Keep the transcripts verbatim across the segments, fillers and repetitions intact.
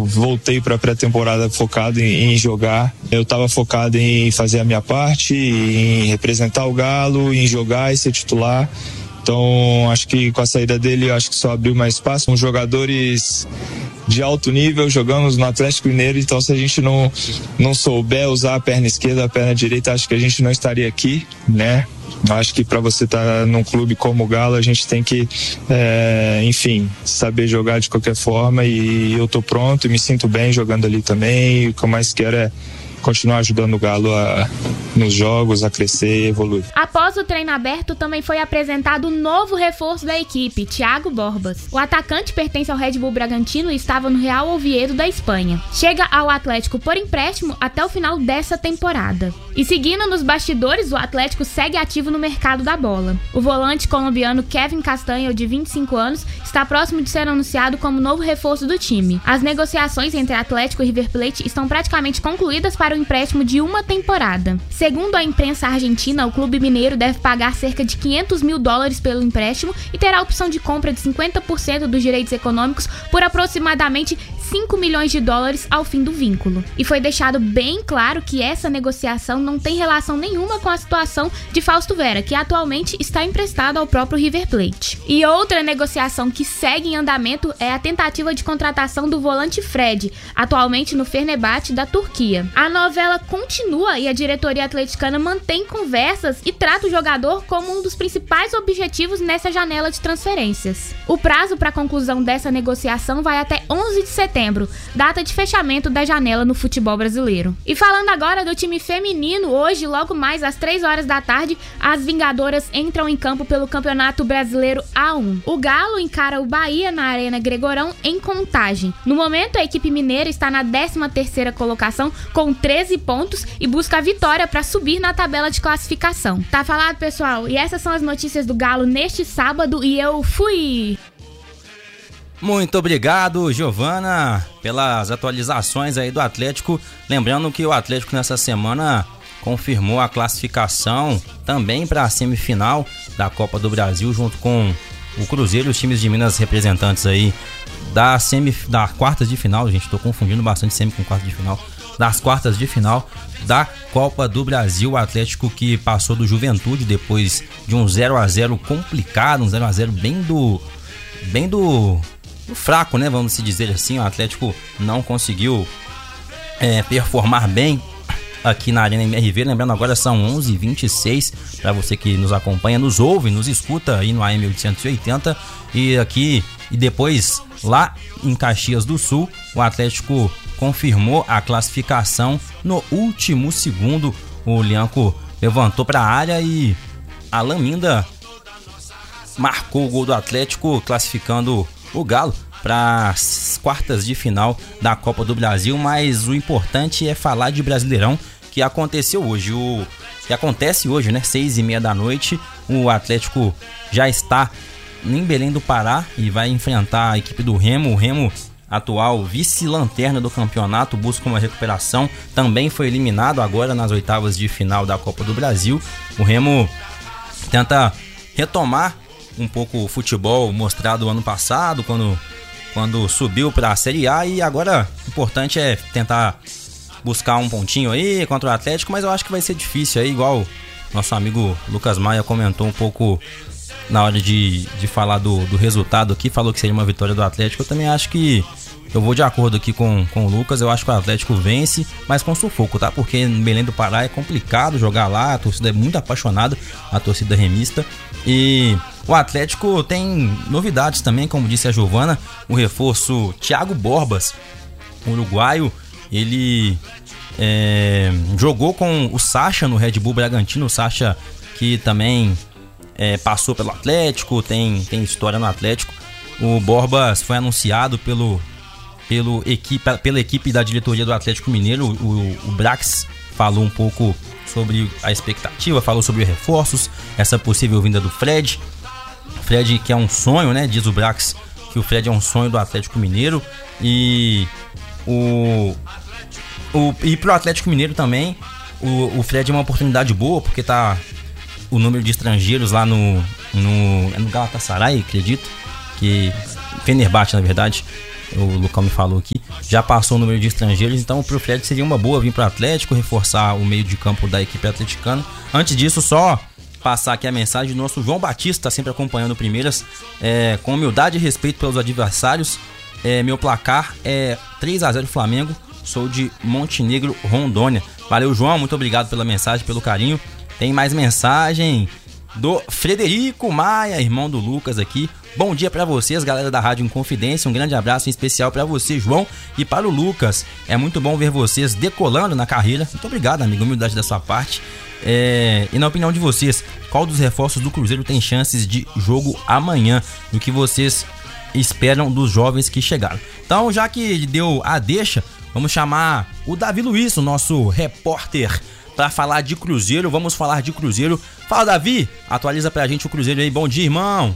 voltei para a pré-temporada focado em, em jogar. Eu estava focado em fazer a minha parte, em representar o Galo, em jogar e ser titular. Então, acho que com a saída dele, acho que só abriu mais espaço. São jogadores de alto nível, jogamos no Atlético Mineiro, então se a gente não, não souber usar a perna esquerda, a perna direita, acho que a gente não estaria aqui, né? Acho que para você estar num clube como o Galo, a gente tem que, é, enfim, saber jogar de qualquer forma, e eu tô pronto e me sinto bem jogando ali também. E o que eu mais quero é continuar ajudando o Galo a, nos jogos, a crescer e evoluir. Após o treino aberto, também foi apresentado um novo reforço da equipe, Thiago Borbas. O atacante pertence ao Red Bull Bragantino e estava no Real Oviedo da Espanha. Chega ao Atlético por empréstimo até o final dessa temporada. E seguindo nos bastidores, o Atlético segue ativo no mercado da bola. O volante colombiano Kevin Castanho, de vinte e cinco anos, está próximo de ser anunciado como novo reforço do time. As negociações entre Atlético e River Plate estão praticamente concluídas para o empréstimo de uma temporada. Segundo a imprensa argentina, o clube mineiro deve pagar cerca de quinhentos mil dólares pelo empréstimo e terá a opção de compra de cinquenta por cento dos direitos econômicos por aproximadamente cinco milhões de dólares ao fim do vínculo. E foi deixado bem claro que essa negociação não tem relação nenhuma com a situação de Fausto Vera, que atualmente está emprestado ao próprio River Plate. E outra negociação que segue em andamento é a tentativa de contratação do volante Fred, atualmente no Fenerbahçe da Turquia. A novela continua e a diretoria atleticana mantém conversas e trata o jogador como um dos principais objetivos nessa janela de transferências. O prazo para a conclusão dessa negociação vai até onze de setembro, data de fechamento da janela no futebol brasileiro. E falando agora do time feminino, hoje, logo mais às três horas da tarde, as Vingadoras entram em campo pelo Campeonato Brasileiro A um. O Galo encara o Bahia na Arena Gregorão em Contagem. No momento, a equipe mineira está na décima terceira colocação com treze pontos e busca a vitória para subir na tabela de classificação. Tá falado, pessoal? E essas são as notícias do Galo neste sábado e eu fui! Muito obrigado, Giovana, pelas atualizações aí do Atlético. Lembrando que o Atlético nessa semana confirmou a classificação também para a semifinal da Copa do Brasil, junto com o Cruzeiro e os times de Minas representantes aí da, semi, da quartas de final. Gente, tô confundindo bastante semi com quartas de final. Das quartas de final da Copa do Brasil. O Atlético que passou do Juventude depois de um zero a zero complicado, um zero a zero bem do bem do, do fraco, né, vamos se dizer assim. O Atlético não conseguiu é, performar bem aqui na Arena M R V. Lembrando, agora são onze e vinte e seis, para você que nos acompanha, nos ouve, nos escuta aí no A M oitocentos e oitenta, e aqui e depois lá em Caxias do Sul, o Atlético confirmou a classificação no último segundo. O Lianco levantou para a área e Alan Minda marcou o gol do Atlético, classificando o Galo para as quartas de final da Copa do Brasil. Mas o importante é falar de Brasileirão, que aconteceu hoje, o que acontece hoje, né, seis e meia da noite. O Atlético já está em Belém do Pará e vai enfrentar a equipe do Remo. O Remo, atual vice-lanterna do campeonato, busca uma recuperação, também foi eliminado agora nas oitavas de final da Copa do Brasil. O Remo tenta retomar um pouco o futebol mostrado ano passado, quando, quando subiu para a Série A, e agora o importante é tentar buscar um pontinho aí contra o Atlético, mas eu acho que vai ser difícil aí, igual nosso amigo Lucas Maia comentou um pouco na hora de, de falar do, do resultado aqui, falou que seria uma vitória do Atlético. Eu também acho que eu vou de acordo aqui com, com o Lucas. Eu acho que o Atlético vence, mas com sufoco, tá? Porque em Belém do Pará é complicado jogar lá, a torcida é muito apaixonada, a torcida remista. E o Atlético tem novidades também, como disse a Giovana, o reforço Thiago Borbas, uruguaio. Ele é, jogou com o Sacha no Red Bull Bragantino, o Sacha que também É, passou pelo Atlético, tem, tem história no Atlético. O Borbas foi anunciado pelo, pelo equipe, pela equipe da diretoria do Atlético Mineiro. O, o Brax falou um pouco sobre a expectativa, falou sobre os reforços, essa possível vinda do Fred. Fred, que é um sonho, né? Diz o Brax que o Fred é um sonho do Atlético Mineiro. E o, o e pro Atlético Mineiro também, o, o Fred é uma oportunidade boa, porque tá o número de estrangeiros lá no, no, no Galatasaray, acredito, que Fenerbahçe, na verdade, o Lucão me falou aqui, já passou o número de estrangeiros, então pro Fred seria uma boa vir pro Atlético, reforçar o meio de campo da equipe atleticana. Antes disso, só passar aqui a mensagem do nosso João Batista, tá sempre acompanhando o Primeiras, é, com humildade e respeito pelos adversários. É, meu placar é três a zero Flamengo, sou de Montenegro, Rondônia. Valeu, João, muito obrigado pela mensagem, pelo carinho. Tem mais mensagem do Frederico Maia, irmão do Lucas aqui. Bom dia pra vocês, galera da Rádio Inconfidência. Um grande abraço em especial pra você, João, e para o Lucas. É muito bom ver vocês decolando na carreira. Muito obrigado, amigo, humildade da sua parte. É... E na opinião de vocês, qual dos reforços do Cruzeiro tem chances de jogo amanhã? E o que vocês esperam dos jovens que chegaram? Então, já que deu a deixa, vamos chamar o Davi Luiz, o nosso repórter, para falar de Cruzeiro. Vamos falar de Cruzeiro. Fala, Davi, atualiza pra gente o Cruzeiro aí. Bom dia, irmão.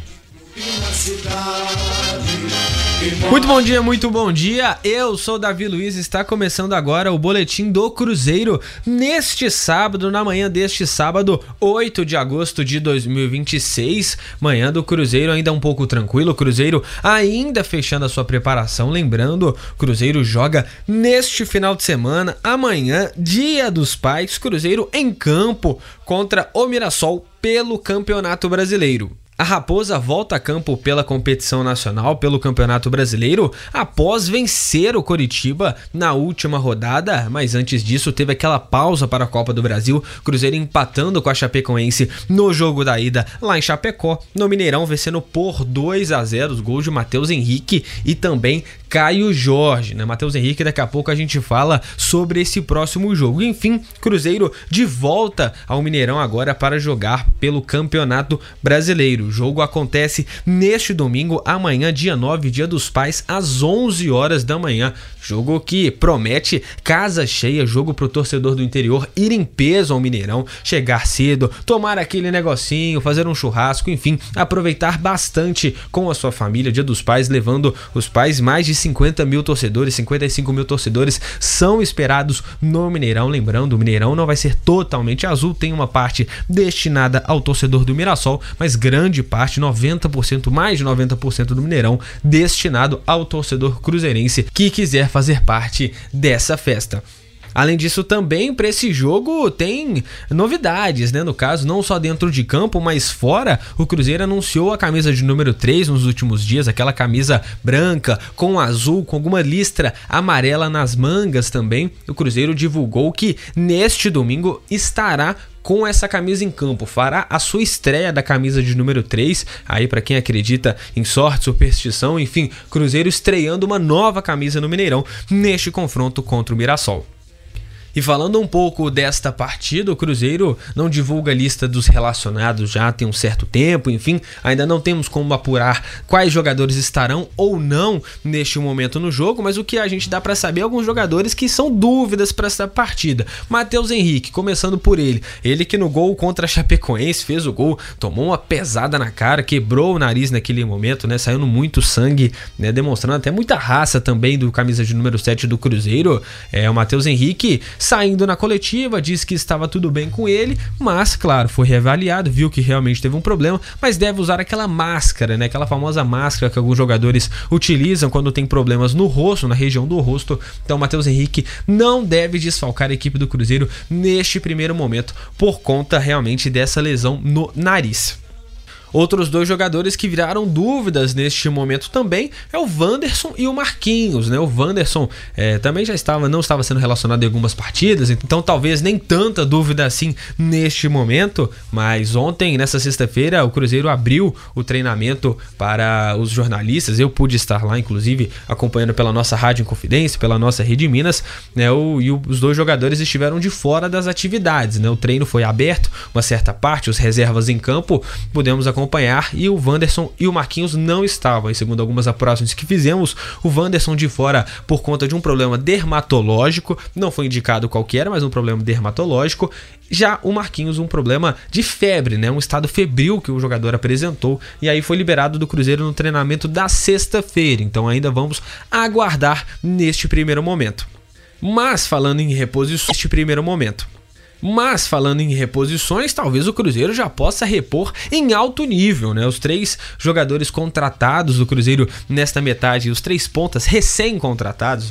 Muito bom dia, muito bom dia. Eu sou o Davi Luiz, está começando agora o Boletim do Cruzeiro neste sábado, na manhã deste sábado, oito de agosto de dois mil e vinte e seis. Manhã do Cruzeiro ainda um pouco tranquilo, o Cruzeiro ainda fechando a sua preparação. Lembrando, o Cruzeiro joga neste final de semana, amanhã, Dia dos Pais, Cruzeiro em campo contra o Mirassol pelo Campeonato Brasileiro. A Raposa volta a campo pela competição nacional, pelo Campeonato Brasileiro, após vencer o Coritiba na última rodada, mas antes disso teve aquela pausa para a Copa do Brasil, Cruzeiro empatando com a Chapecoense no jogo da ida lá em Chapecó, no Mineirão, vencendo por dois a zero, os gols de Matheus Henrique e também Caio Jorge, né? Matheus Henrique, daqui a pouco a gente fala sobre esse próximo jogo. Enfim, Cruzeiro de volta ao Mineirão agora para jogar pelo Campeonato Brasileiro. O jogo acontece neste domingo, amanhã, dia nove, Dia dos Pais, às onze horas da manhã. Jogo que promete casa cheia, jogo pro torcedor do interior ir em peso ao Mineirão, chegar cedo, tomar aquele negocinho, fazer um churrasco, enfim, aproveitar bastante com a sua família. Dia dos Pais, levando os pais. Mais de cinquenta mil torcedores, cinquenta e cinco mil torcedores são esperados no Mineirão. Lembrando, o Mineirão não vai ser totalmente azul, tem uma parte destinada ao torcedor do Mirassol, mas grande parte, noventa por cento, mais de noventa por cento do Mineirão destinado ao torcedor cruzeirense que quiser fazer parte dessa festa. Além disso, também para esse jogo tem novidades, né? No caso, não só dentro de campo, mas fora. O Cruzeiro anunciou a camisa de número três nos últimos dias, aquela camisa branca com azul, com alguma listra amarela nas mangas também. O Cruzeiro divulgou que neste domingo estará com essa camisa em campo, fará a sua estreia da camisa de número três, aí para quem acredita em sorte, superstição, enfim, Cruzeiro estreando uma nova camisa no Mineirão neste confronto contra o Mirassol. E falando um pouco desta partida, o Cruzeiro não divulga a lista dos relacionados já tem um certo tempo, enfim, ainda não temos como apurar quais jogadores estarão ou não neste momento no jogo, mas o que a gente dá para saber é alguns jogadores que são dúvidas para essa partida. Matheus Henrique, começando por ele, ele que no gol contra a Chapecoense fez o gol, tomou uma pesada na cara, quebrou o nariz naquele momento, né, saindo muito sangue, né, demonstrando até muita raça também do camisa de número sete do Cruzeiro. É, o Matheus Henrique saindo na coletiva, disse que estava tudo bem com ele, mas, claro, foi reavaliado, viu que realmente teve um problema, mas deve usar aquela máscara, né? Aquela famosa máscara que alguns jogadores utilizam quando tem problemas no rosto, na região do rosto. Então, Matheus Henrique não deve desfalcar a equipe do Cruzeiro neste primeiro momento, por conta realmente dessa lesão no nariz. Outros dois jogadores que viraram dúvidas neste momento também é o Wanderson e o Marquinhos, né? O Wanderson é, também já estava, não estava sendo relacionado em algumas partidas, então talvez nem tanta dúvida assim neste momento, mas ontem, nessa sexta-feira, o Cruzeiro abriu o treinamento para os jornalistas, eu pude estar lá, inclusive, acompanhando pela nossa Rádio Inconfidência, pela nossa Rede Minas, né? O, e o, os dois jogadores estiveram de fora das atividades, né? O treino foi aberto, uma certa parte, os reservas em campo, podemos acompanhar acompanhar, e o Wanderson e o Marquinhos não estavam, e segundo algumas apurações que fizemos, o Wanderson de fora por conta de um problema dermatológico, não foi indicado qual que era, mas um problema dermatológico. Já o Marquinhos, um problema de febre, né? Um estado febril que o jogador apresentou, e aí foi liberado do Cruzeiro no treinamento da sexta-feira, então ainda vamos aguardar neste primeiro momento. Mas falando em reposições, neste primeiro momento Mas falando em reposições, talvez o Cruzeiro já possa repor em alto nível, né? Os três jogadores contratados do Cruzeiro nesta metade, os três pontas recém-contratados,